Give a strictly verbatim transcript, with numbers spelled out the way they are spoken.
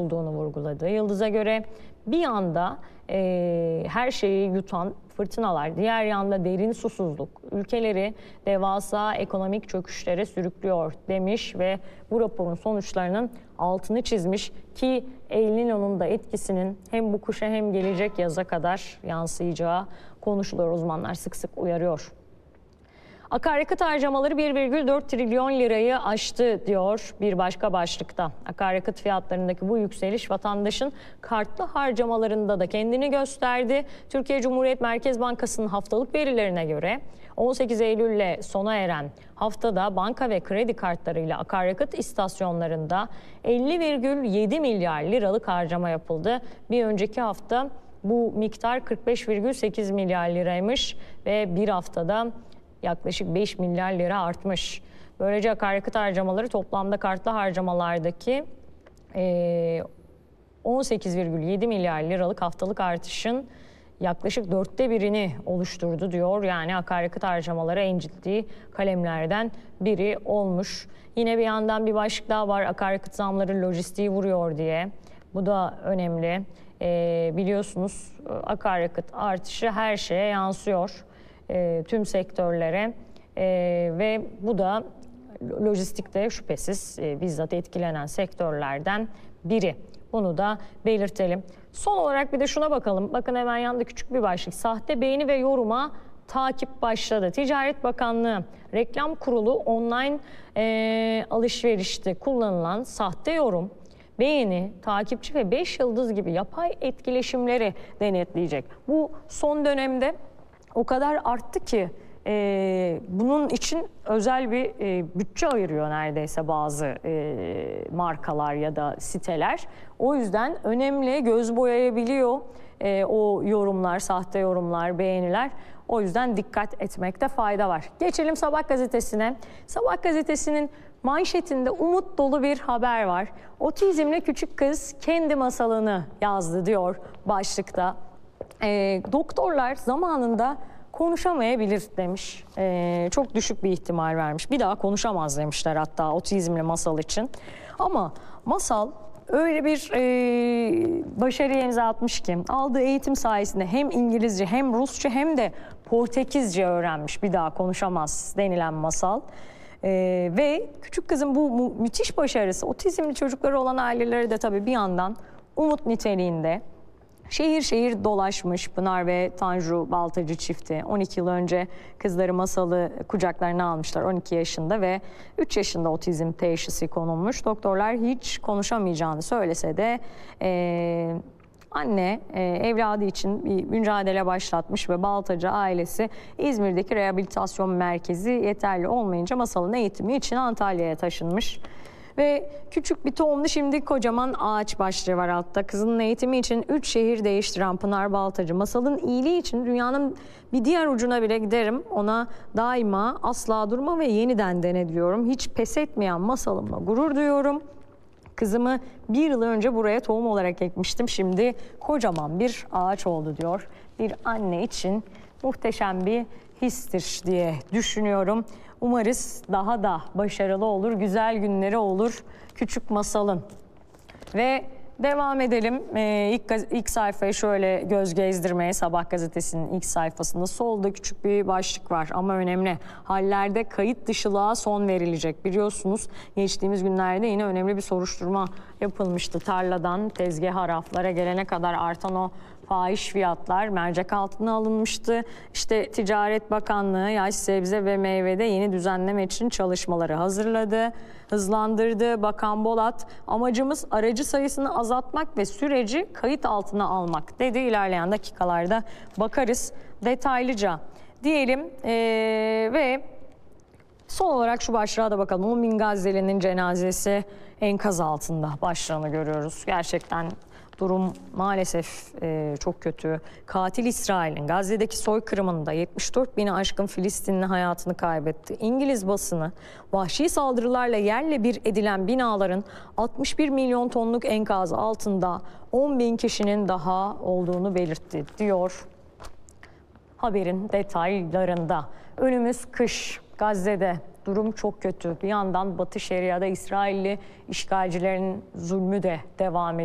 olduğunu vurguladı. Yıldız'a göre bir yanda e, her şeyi yutan fırtınalar, diğer yanda derin susuzluk ülkeleri devasa ekonomik çöküşlere sürüklüyor demiş ve bu raporun sonuçlarının altını çizmiş ki El Niño'nun da etkisinin hem bu kışa hem gelecek yaza kadar yansıyacağı konuşuluyor. Uzmanlar sık sık uyarıyor. Akaryakıt harcamaları bir virgül dört trilyon lirayı aştı diyor bir başka başlıkta. Akaryakıt fiyatlarındaki bu yükseliş vatandaşın kartlı harcamalarında da kendini gösterdi. Türkiye Cumhuriyet Merkez Bankası'nın haftalık verilerine göre on sekiz Eylül'le sona eren haftada banka ve kredi kartlarıyla akaryakıt istasyonlarında elli virgül yedi milyar liralık harcama yapıldı. Bir önceki hafta bu miktar kırk beş virgül sekiz milyar liraymış ve bir haftada yaklaşık beş milyar lira artmış. Böylece akaryakıt harcamaları toplamda kartlı harcamalardaki on sekiz virgül yedi milyar liralık haftalık artışın yaklaşık dörtte birini oluşturdu diyor. Yani akaryakıt harcamaları en ciddi kalemlerden biri olmuş. Yine bir yandan bir başlık daha var. Akaryakıt zamları lojistiği vuruyor diye. Bu da önemli. Ee, biliyorsunuz akaryakıt artışı her şeye yansıyor. E, tüm sektörlere e, ve bu da lojistikte şüphesiz e, bizzat etkilenen sektörlerden biri. Bunu da belirtelim. Son olarak bir de şuna bakalım. Bakın hemen yanında küçük bir başlık. Sahte beğeni ve yoruma takip başladı. Ticaret Bakanlığı Reklam Kurulu online e, alışverişte kullanılan sahte yorum, beğeni, takipçi ve beş yıldız gibi yapay etkileşimleri denetleyecek. Bu son dönemde o kadar arttı ki e, bunun için özel bir e, bütçe ayırıyor neredeyse bazı e, markalar ya da siteler. O yüzden önemli, göz boyayabiliyor e, o yorumlar, sahte yorumlar, beğeniler. O yüzden dikkat etmekte fayda var. Geçelim Sabah gazetesine. Sabah gazetesinin manşetinde umut dolu bir haber var. Otizmli küçük kız kendi masalını yazdı diyor başlıkta. E, doktorlar zamanında konuşamayabilir demiş. E, çok düşük bir ihtimal vermiş. Bir daha konuşamaz demişler hatta otizmli masal için. Ama masal öyle bir e, başarıya imza atmış ki aldığı eğitim sayesinde hem İngilizce hem Rusça hem de Portekizce öğrenmiş. Bir daha konuşamaz denilen masal. Ee, ve küçük kızın bu mu müthiş başarısı otizmli çocukları olan aileleri de tabii bir yandan umut niteliğinde. Şehir şehir dolaşmış Pınar ve Tanju Baltacı çifti. on iki yıl önce kızları Masal'ı kucaklarına almışlar on iki yaşında ve üç yaşında otizm teşhisi konulmuş. Doktorlar hiç konuşamayacağını söylese de e, anne e, evladı için bir mücadele başlatmış ve Baltacı ailesi İzmir'deki rehabilitasyon merkezi yeterli olmayınca Masal'ın eğitimi için Antalya'ya taşınmış. Ve küçük bir tohumlu şimdi kocaman ağaç başlığı var altta. Kızının eğitimi için üç şehir değiştiren Pınar Baltacı. Masalın iyiliği için dünyanın bir diğer ucuna bile giderim. Ona daima asla durma ve yeniden dene diyorum. Hiç pes etmeyen masalımla gurur duyuyorum. Kızımı bir yıl önce buraya tohum olarak ekmiştim. Şimdi kocaman bir ağaç oldu diyor. Bir anne için muhteşem bir histir diye düşünüyorum. Umarız daha da başarılı olur, güzel günleri olur küçük masalın. Ve devam edelim. Ee, ilk, ilk sayfayı şöyle göz gezdirmeye, Sabah gazetesinin ilk sayfasında solda küçük bir başlık var ama önemli. Hallerde kayıt dışılığa son verilecek. Biliyorsunuz geçtiğimiz günlerde yine önemli bir soruşturma yapılmıştı. Tarladan tezgah raflara gelene kadar artan o fahiş fiyatlar mercek altına alınmıştı. İşte Ticaret Bakanlığı yaş sebze ve meyvede yeni düzenleme için çalışmaları hazırladı, hızlandırdı. Bakan Bolat, amacımız aracı sayısını azaltmak ve süreci kayıt altına almak dedi. İlerleyen dakikalarda bakarız detaylıca diyelim ee, ve son olarak şu başlığa da bakalım. on bin Gazze'linin cenazesi enkaz altında başlığını görüyoruz. Gerçekten durum maalesef e, çok kötü. Katil İsrail'in Gazze'deki soykırımında yetmiş dört bini aşkın Filistinli hayatını kaybetti. İngiliz basını vahşi saldırılarla yerle bir edilen binaların altmış bir milyon tonluk enkaz altında on bin kişinin daha olduğunu belirtti diyor haberin detaylarında. Önümüz kış. Gazze'de durum çok kötü. Bir yandan Batı Şeria'da İsrailli işgalcilerin zulmü de devam ediyor.